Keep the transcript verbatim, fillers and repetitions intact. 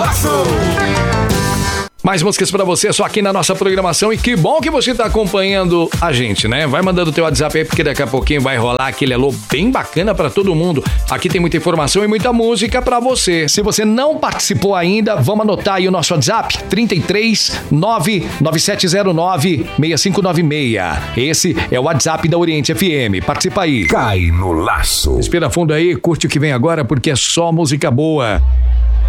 Laço. Mais músicas pra você, só aqui na nossa programação. E que bom que você tá acompanhando a gente, né? Vai mandando o teu WhatsApp aí, porque daqui a pouquinho vai rolar aquele alô bem bacana pra todo mundo. Aqui tem muita informação e muita música pra você. Se você não participou ainda, vamos anotar aí o nosso WhatsApp: trinta e três, nove nove sete zero nove, seis cinco nove seis. Esse é o WhatsApp da Oriente F M. Participa aí. Cai no Laço. Respira fundo aí, curte o que vem agora, porque é só música boa.